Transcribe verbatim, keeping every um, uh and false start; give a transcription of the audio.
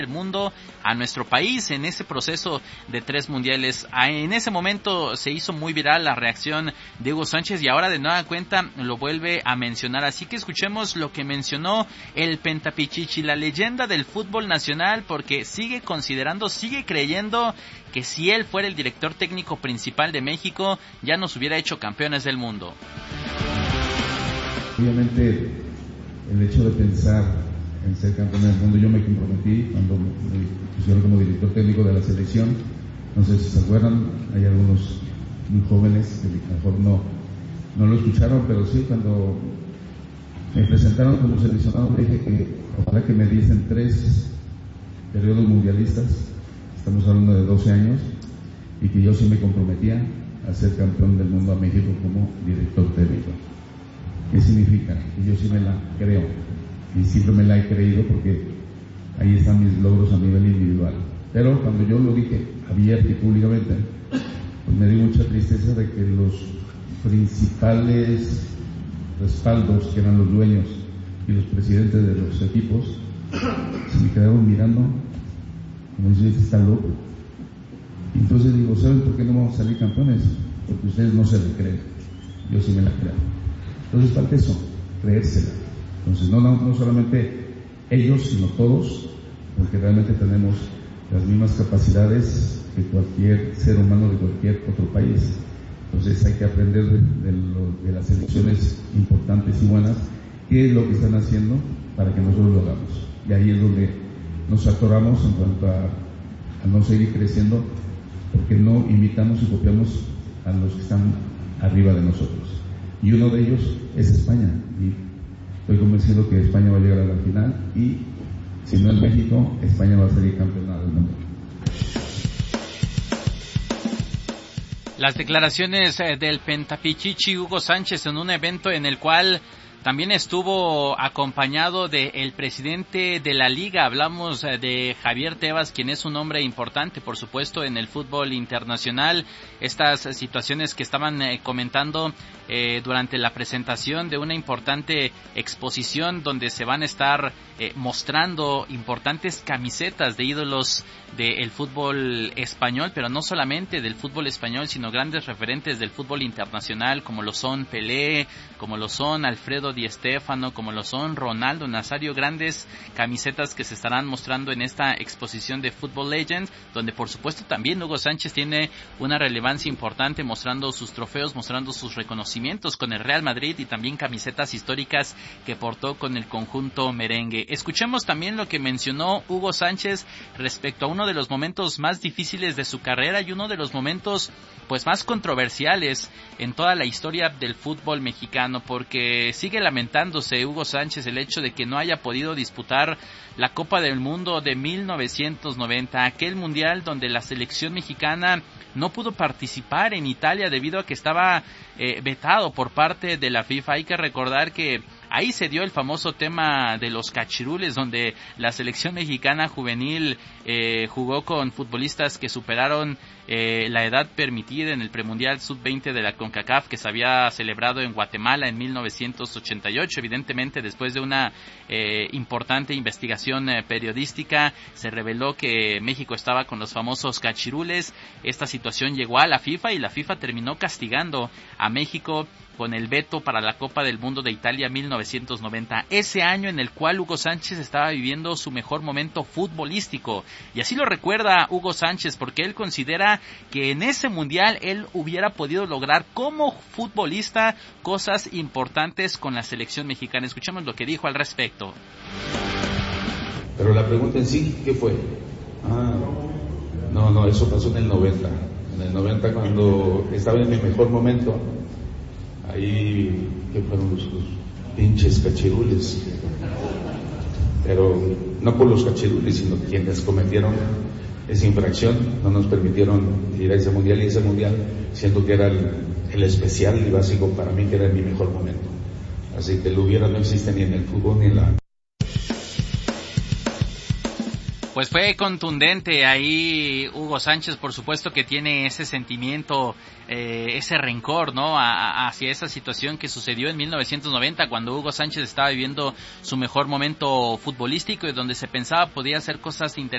del mundo a nuestro país en ese proceso de tres mundiales. En ese momento se hizo muy viral la reacción de Hugo Sánchez y ahora de nueva cuenta lo vuelve a mencionar. Así que escuchemos lo que mencionó el Pentapichichi, la leyenda del fútbol nacional, porque sigue considerando, sigue creyendo que si él fuera el director técnico principal de México ya nos hubiera hecho campeones del mundo. Obviamente el hecho de pensar en ser campeón del mundo, yo me comprometí cuando me pusieron como director técnico de la selección. No sé si se acuerdan, hay algunos muy jóvenes que a lo mejor no, no lo escucharon, pero sí, cuando me presentaron como seleccionado dije que ojalá que me diesen tres periodos mundialistas, estamos hablando de doce años, y que yo sí me comprometía a ser campeón del mundo a México como director técnico. ¿Qué significa? Que yo sí me la creo, y siempre me la he creído porque ahí están mis logros a nivel individual. Pero cuando yo lo dije abierto y públicamente, pues me dio mucha tristeza de que los principales respaldos, que eran los dueños y los presidentes de los equipos, se me quedaron mirando como diciendo, este está loco. Y entonces digo, ¿saben por qué no vamos a salir campeones? Porque ustedes no se le creen, yo sí me la creo. Entonces falta eso, creérsela. Entonces no, no, no solamente ellos, sino todos, porque realmente tenemos las mismas capacidades que cualquier ser humano de cualquier otro país. Entonces hay que aprender de, de, lo, de las elecciones importantes y buenas, qué es lo que están haciendo para que nosotros lo hagamos. Y ahí es donde nos atoramos en cuanto a, a no seguir creciendo, porque no imitamos y copiamos a los que están arriba de nosotros. Y uno de ellos es España. Y estoy convencido que España va a llegar a la final y si no es México, España va a ser campeona del mundo. Las declaraciones del Pentapichichi Hugo Sánchez en un evento en el cual también estuvo acompañado del presidente de la liga. Hablamos de Javier Tebas, quien es un hombre importante, por supuesto, en el fútbol internacional. Estas situaciones que estaban eh, comentando eh, durante la presentación de una importante exposición donde se van a estar eh, mostrando importantes camisetas de ídolos del fútbol español, pero no solamente del fútbol español, sino grandes referentes del fútbol internacional, como lo son Pelé, como lo son Alfredo Di Stéfano, como lo son Ronaldo Nazario, grandes camisetas que se estarán mostrando en esta exposición de Football Legends, donde por supuesto también Hugo Sánchez tiene una relevancia importante, mostrando sus trofeos, mostrando sus reconocimientos con el Real Madrid y también camisetas históricas que portó con el conjunto merengue. Escuchemos también lo que mencionó Hugo Sánchez respecto a uno de los momentos más difíciles de su carrera y uno de los momentos pues más controversiales en toda la historia del fútbol mexicano, porque sigue lamentándose Hugo Sánchez el hecho de que no haya podido disputar la Copa del Mundo de mil novecientos noventa, aquel mundial donde la selección mexicana no pudo participar en Italia debido a que estaba eh, vetado por parte de la FIFA. Hay que recordar que ahí se dio el famoso tema de los cachirules, donde la selección mexicana juvenil eh, jugó con futbolistas que superaron eh, la edad permitida en el premundial sub veinte de la CONCACAF, que se había celebrado en Guatemala en mil novecientos ochenta y ocho. Evidentemente, después de una eh, importante investigación eh, periodística, se reveló que México estaba con los famosos cachirules. Esta situación llegó a la FIFA y la FIFA terminó castigando a México con el veto para la Copa del Mundo de Italia mil novecientos noventa, ese año en el cual Hugo Sánchez estaba viviendo su mejor momento futbolístico. Y así lo recuerda Hugo Sánchez, porque él considera que en ese mundial él hubiera podido lograr como futbolista cosas importantes con la selección mexicana. Escuchemos lo que dijo al respecto. Pero la pregunta en sí, ¿qué fue? Ah, no, no, eso pasó en el noventa. En el noventa, cuando estaba en mi mejor momento, ahí, que fueron los, los pinches cachirules, pero no por los cachirules, sino quienes cometieron esa infracción, no nos permitieron ir a ese mundial, y ese mundial, siento que era el, el especial y básico para mí, que era mi mejor momento. Así que el hubiera no existe ni en el fútbol ni en la... Pues fue contundente ahí Hugo Sánchez, por supuesto que tiene ese sentimiento, eh, ese rencor, ¿no? A, a, hacia esa situación que sucedió en mil novecientos noventa, cuando Hugo Sánchez estaba viviendo su mejor momento futbolístico y donde se pensaba podía hacer cosas interesantes.